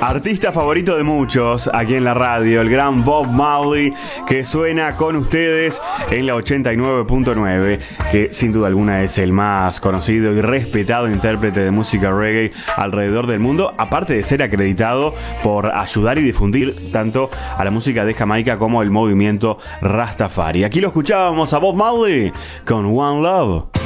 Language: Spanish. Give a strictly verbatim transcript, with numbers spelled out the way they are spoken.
Artista favorito de muchos aquí en la radio, el gran Bob Marley, que suena con ustedes en la ochenta y nueve punto nueve, que sin duda alguna es el más conocido y respetado intérprete de música reggae alrededor del mundo, aparte de ser acreditado por ayudar y difundir tanto a la música de Jamaica como el movimiento Rastafari. Aquí lo escuchábamos a Bob Marley con One Love.